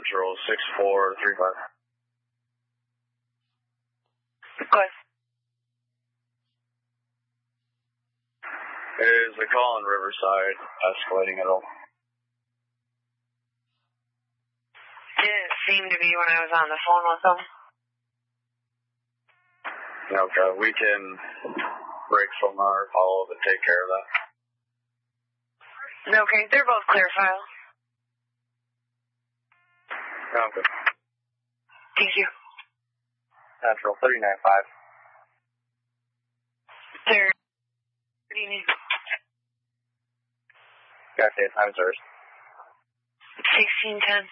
Central 6435. Good. Is the call in Riverside escalating at all? Didn't seem to be when I was on the phone with them. Okay, we can break from our follow-up and take care of that. Okay, they're both clear file. Okay. Thank you. Central 395. Sir, what do you need? Got the time, sirs. 1610.